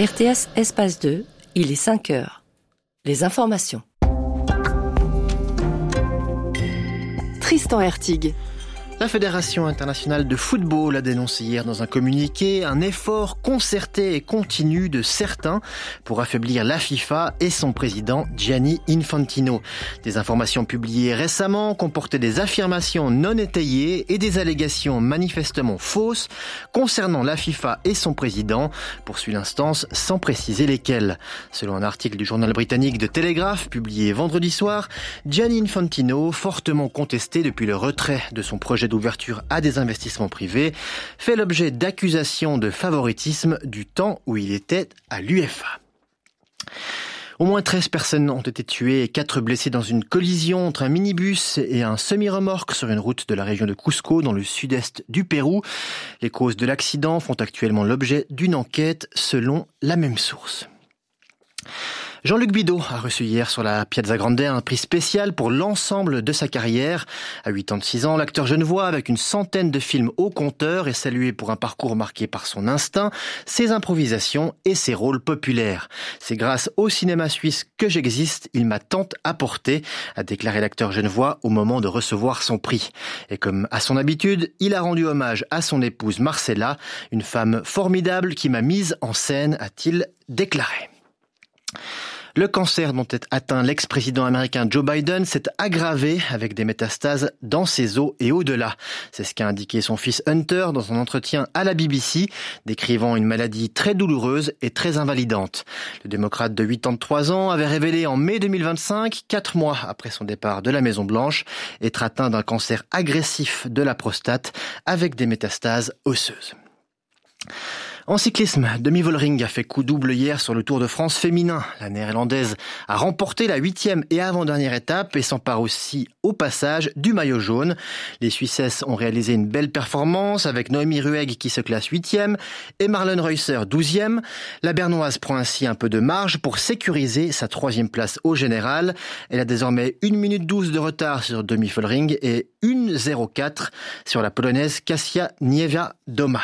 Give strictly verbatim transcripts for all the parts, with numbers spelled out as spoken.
R T S Espace deux, il est cinq heures. Les informations. Tristan Hertig. La Fédération internationale de football a dénoncé hier dans un communiqué un effort concerté et continu de certains pour affaiblir la FIFA et son président Gianni Infantino. Des informations publiées récemment comportaient des affirmations non étayées et des allégations manifestement fausses concernant la FIFA et son président, poursuit l'instance sans préciser lesquelles. Selon un article du journal britannique The Telegraph publié vendredi soir, Gianni Infantino, fortement contesté depuis le retrait de son projet d'ouverture à des investissements privés, fait l'objet d'accusations de favoritisme du temps où il était à l'U E F A. Au moins treize personnes ont été tuées et quatre blessées dans une collision entre un minibus et un semi-remorque sur une route de la région de Cusco dans le sud-est du Pérou. Les causes de l'accident font actuellement l'objet d'une enquête selon la même source. Jean-Luc Bidault a reçu hier sur la Piazza Grande un prix spécial pour l'ensemble de sa carrière. À quatre-vingt-six ans, l'acteur genevois, avec une centaine de films au compteur, est salué pour un parcours marqué par son instinct, ses improvisations et ses rôles populaires. C'est grâce au cinéma suisse que j'existe, il m'a tant apporté, a déclaré l'acteur genevois au moment de recevoir son prix. Et comme à son habitude, il a rendu hommage à son épouse Marcella, une femme formidable qui m'a mise en scène, a-t-il déclaré. Le cancer dont est atteint l'ex-président américain Joe Biden s'est aggravé avec des métastases dans ses os et au-delà. C'est ce qu'a indiqué son fils Hunter dans son entretien à la B B C, décrivant une maladie très douloureuse et très invalidante. Le démocrate de quatre-vingt-trois ans avait révélé en mai deux mille vingt-cinq, quatre mois après son départ de la Maison-Blanche, être atteint d'un cancer agressif de la prostate avec des métastases osseuses. En cyclisme, Demi Vollering a fait coup double hier sur le Tour de France féminin. La néerlandaise a remporté la huitième et avant-dernière étape et s'empare aussi au passage du maillot jaune. Les Suissesses ont réalisé une belle performance avec Noémie Ruegg qui se classe huitième et Marlene Reusser douzième. La Bernoise prend ainsi un peu de marge pour sécuriser sa troisième place au général. Elle a désormais une minute douze de retard sur Demi Vollering et une zéro quatre sur la Polonaise Kasia Niewiadoma.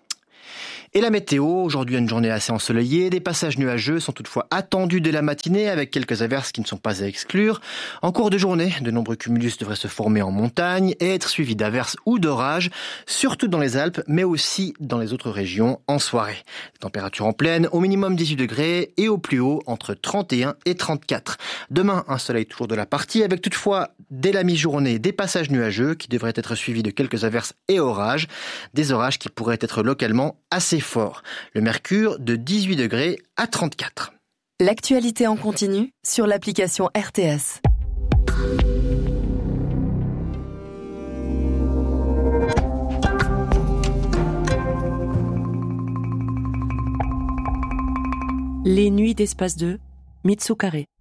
Et la météo, aujourd'hui une journée assez ensoleillée, des passages nuageux sont toutefois attendus dès la matinée avec quelques averses qui ne sont pas à exclure. En cours de journée, de nombreux cumulus devraient se former en montagne et être suivis d'averses ou d'orages, surtout dans les Alpes, mais aussi dans les autres régions en soirée. Température en pleine, au minimum dix-huit degrés et au plus haut entre trente et un et trente-quatre. Demain, un soleil toujours de la partie avec toutefois dès la mi-journée des passages nuageux qui devraient être suivis de quelques averses et orages, des orages qui pourraient être localement assez fort. Le mercure de dix-huit degrés à trente-quatre. L'actualité en continu sur l'application R T S. Les nuits d'Espace deux, Mitsukare.